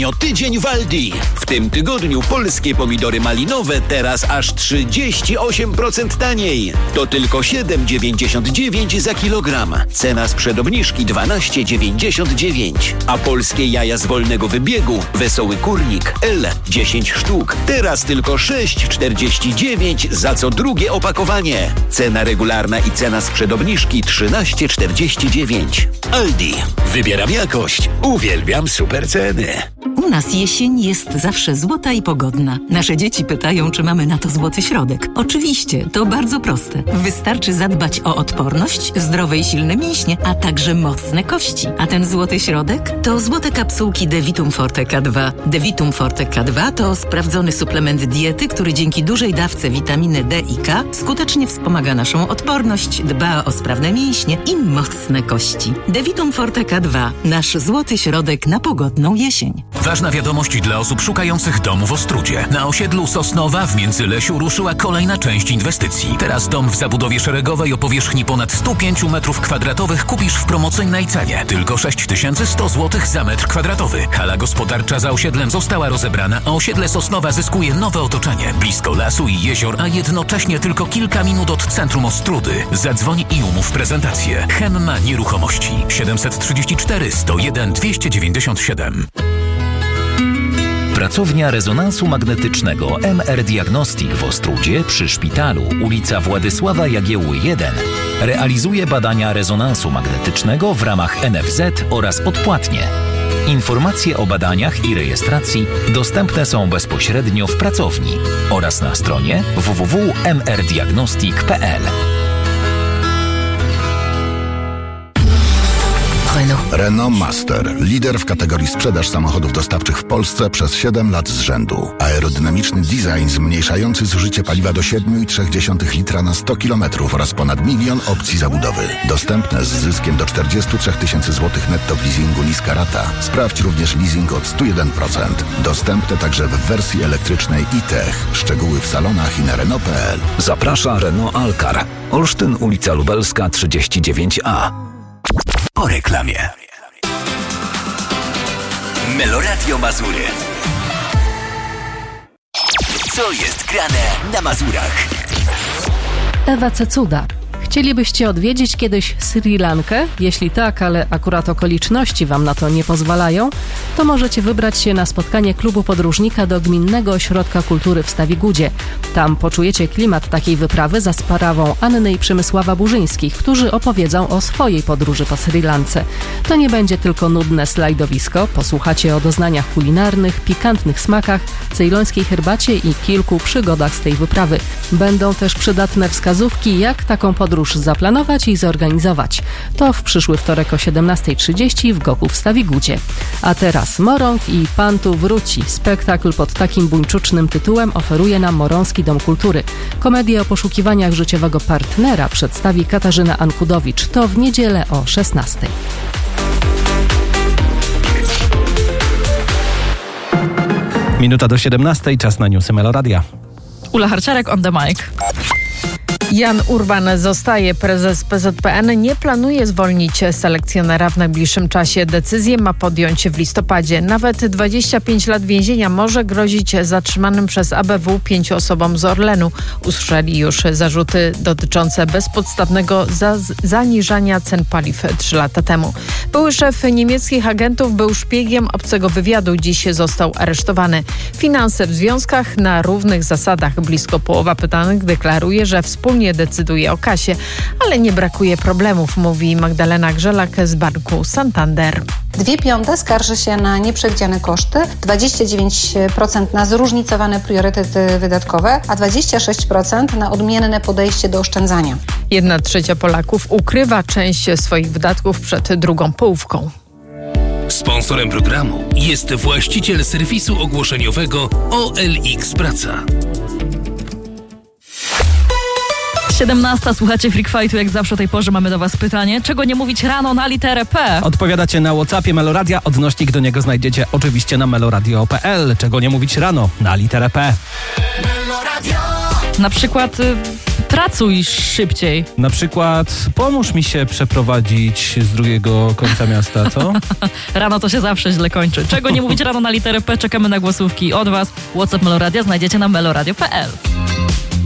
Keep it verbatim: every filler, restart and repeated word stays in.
Ostatnio tydzień w Aldi. W tym tygodniu polskie pomidory malinowe teraz aż trzydzieści osiem procent taniej. To tylko siedem dziewięćdziesiąt dziewięć za kilogram. Cena sprzed obniżki dwanaście dziewięćdziesiąt dziewięć. A polskie jaja z wolnego wybiegu Wesoły Kurnik L dziesięć sztuk. Teraz tylko sześć czterdzieści dziewięć za co drugie opakowanie. Cena regularna i cena sprzed obniżki trzynaście czterdzieści dziewięć. Aldi. Wybieram jakość. Uwielbiam super ceny. U nas jesień jest zawsze złota i pogodna. Nasze dzieci pytają, czy mamy na to złoty środek. Oczywiście, to bardzo proste. Wystarczy zadbać o odporność, zdrowe i silne mięśnie, a także mocne kości. A ten złoty środek to złote kapsułki Devitum Forte K dwa. Devitum Forte K dwa to sprawdzony suplement diety, który dzięki dużej dawce witaminy D i K skutecznie wspomaga naszą odporność, dba o sprawne mięśnie i mocne kości. Devitum Forte K dwa. Nasz złoty środek na pogodną jesień. Ważna wiadomość dla osób szukających domu w Ostródzie. Na osiedlu Sosnowa w Międzylesiu ruszyła kolejna część inwestycji. Teraz dom w zabudowie szeregowej o powierzchni ponad sto pięć metrów kwadratowych kupisz w promocyjnej cenie. Tylko sześć tysięcy sto złotych za metr kwadratowy. Hala gospodarcza za osiedlem została rozebrana, a osiedle Sosnowa zyskuje nowe otoczenie. Blisko lasu i jezior, a jednocześnie tylko kilka minut od centrum Ostródy. Zadzwoń i umów prezentację. Hemma Nieruchomości. siedemset trzydzieści cztery sto jeden dwieście dziewięćdziesiąt siedem. Pracownia Rezonansu Magnetycznego M R Diagnostic w Ostródzie przy szpitalu, ulica Władysława Jagiełły jeden, realizuje badania rezonansu magnetycznego w ramach N F Z oraz odpłatnie. Informacje o badaniach i rejestracji dostępne są bezpośrednio w pracowni oraz na stronie w w w kropka m r diagnostic kropka p l. Renault. Renault Master. Lider w kategorii sprzedaż samochodów dostawczych w Polsce przez siedem lat z rzędu. Aerodynamiczny design zmniejszający zużycie paliwa do siedem przecinek trzy litra na sto kilometrów oraz ponad milion opcji zabudowy. Dostępne z zyskiem do czterdzieści trzy tysięcy złotych netto w leasingu, niska rata. Sprawdź również leasing od sto jeden procent. Dostępne także w wersji elektrycznej e-Tech. Szczegóły w salonach i na Renault kropka p l. Zaprasza Renault Alcar. Olsztyn, ulica Lubelska trzydzieści dziewięć A. Po reklamie. Meloradio Mazury. Co jest grane na Mazurach? Ewa Cecuda. Chcielibyście odwiedzić kiedyś Sri Lankę? Jeśli tak, ale akurat okoliczności Wam na to nie pozwalają, to możecie wybrać się na spotkanie klubu podróżnika do Gminnego Ośrodka Kultury w Stawigudzie. Tam poczujecie klimat takiej wyprawy za sprawą Anny i Przemysława Burzyńskich, którzy opowiedzą o swojej podróży po Sri Lance. To nie będzie tylko nudne slajdowisko, posłuchacie o doznaniach kulinarnych, pikantnych smakach, cejlońskiej herbacie i kilku przygodach z tej wyprawy. Będą też przydatne wskazówki, jak taką podróż zaplanować i zorganizować. To w przyszły wtorek o siedemnasta trzydzieści w Goku w Stawigudzie. A teraz Morąg i Pan tu wróci. Spektakl pod takim buńczucznym tytułem oferuje nam Morąski Dom Kultury. Komedię o poszukiwaniach życiowego partnera przedstawi Katarzyna Ankudowicz. To w niedzielę o szesnastej. Minuta do siedemnastej, czas na newsy Meloradia. Ula Harciarek on the mic. Jan Urban zostaje. Prezes P Z P N nie planuje zwolnić selekcjonera w najbliższym czasie. Decyzję ma podjąć w listopadzie. Nawet dwadzieścia pięć lat więzienia może grozić zatrzymanym przez A B W pięciu osobom z Orlenu. Usłyszeli już zarzuty dotyczące bezpodstawnego za- zaniżania cen paliw trzy lata temu. Były szef niemieckich agentów, był szpiegiem obcego wywiadu. Dziś został aresztowany. Finanse w związkach na równych zasadach. Blisko połowa pytanych deklaruje, że wspólnie decyduje o kasie, ale nie brakuje problemów, mówi Magdalena Grzelak z banku Santander. Dwie piąte skarży się na nieprzewidziane koszty, dwadzieścia dziewięć procent na zróżnicowane priorytety wydatkowe, a dwadzieścia sześć procent na odmienne podejście do oszczędzania. Jedna trzecia Polaków ukrywa część swoich wydatków przed drugą połówką. Sponsorem programu jest właściciel serwisu ogłoszeniowego O L X Praca. siedemnasta, słuchacie Freak Fightu, jak zawsze o tej porze mamy do Was pytanie. Czego nie mówić rano na literę P? Odpowiadacie na WhatsAppie Meloradia, odnośnik do niego znajdziecie oczywiście na meloradio kropka p l. Czego nie mówić rano na literę P? Na przykład y, Pracuj szybciej. Na przykład pomóż mi się przeprowadzić z drugiego końca miasta, co? Rano to się zawsze źle kończy. Czego nie mówić rano na literę P? Czekamy na głosówki od Was. WhatsApp Meloradia znajdziecie na meloradio kropka p l.